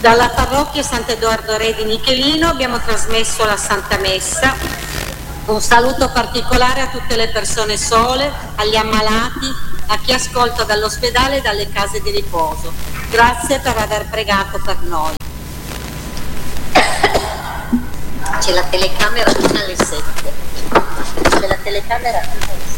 Dalla parrocchia Sant'Edoardo Re di Michelino abbiamo trasmesso la Santa Messa. Un saluto particolare a tutte le persone sole, agli ammalati, a chi ascolta dall'ospedale e dalle case di riposo. Grazie per aver pregato per noi. C'è la telecamera fino alle 7. C'è la telecamera fino alle 7.